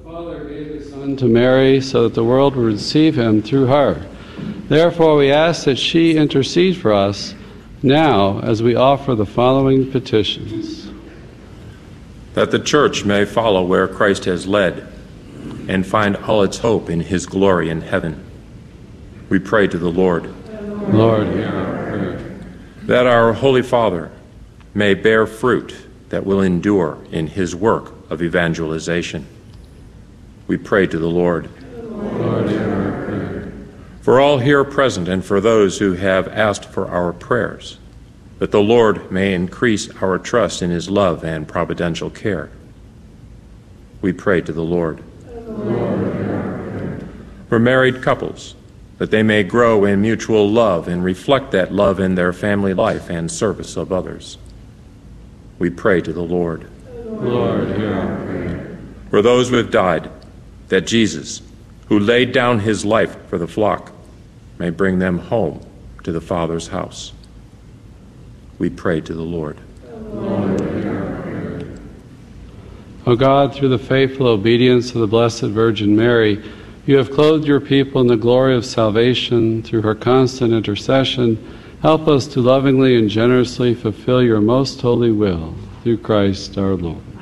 Father gave his Son to Mary so that the world would receive him through her. Therefore, we ask that she intercede for us now as we offer the following petitions. That the Church may follow where Christ has led and find all its hope in his glory in heaven. We pray to the Lord. Lord, hear our prayer. That our Holy Father may bear fruit that will endure in his work of evangelization. We pray to the Lord. Lord, hear our prayer. For all here present and for those who have asked for our prayers, that the Lord may increase our trust in his love and providential care. We pray to the Lord. Lord, hear our prayer. For married couples, that they may grow in mutual love and reflect that love in their family life and service of others. We pray to the Lord. Lord, hear our prayer. For those who have died, that Jesus, who laid down his life for the flock, may bring them home to the Father's house. We pray to the Lord. Lord, hear our prayer. O God, through the faithful obedience of the Blessed Virgin Mary, you have clothed your people in the glory of salvation through her constant intercession. Help us to lovingly and generously fulfill your most holy will, through Christ our Lord.